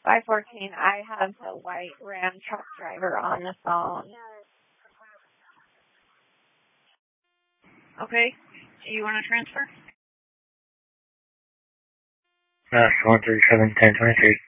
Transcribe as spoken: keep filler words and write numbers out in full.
five fourteen, I have the white Ram truck driver on the phone. Okay. Do you want to transfer? Uh, one three seven ten twenty three.